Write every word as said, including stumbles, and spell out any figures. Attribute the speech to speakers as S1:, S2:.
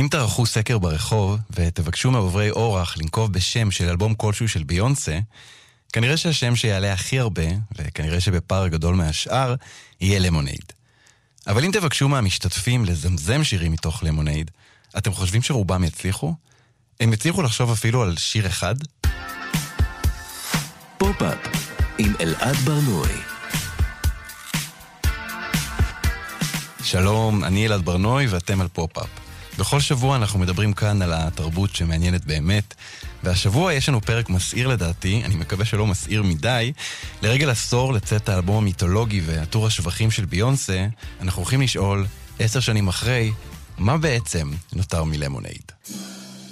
S1: אם תערכו סקר ברחוב ותבקשו מעוברי אורח לנקוב בשם של אלבום כלשהו של ביונסה, כנראה שהשם שיעלה הכי הרבה, וכנראה שבפער גדול מהשאר, יהיה למונייד. אבל אם תבקשו מהמשתתפים לזמזם שירים מתוך למונייד, אתם חושבים שרובם יצליחו? הם יצליחו לחשוב אפילו על שיר אחד?
S2: פופ-אפ עם אלעד ברנועי.
S1: שלום, אני אלעד ברנועי ואתם על פופ-אפ. בכל שבוע אנחנו מדברים כאן על התרבות שמעניינת באמת, והשבוע יש לנו פרק מסעיר לדעתי, אני מקווה שלא מסעיר מדי, לרגל עשור לצאת האלבום המיתולוגי והטור השבחים של ביונסה, אנחנו הולכים לשאול, עשר שנים אחרי, מה בעצם נותר מלמונייד?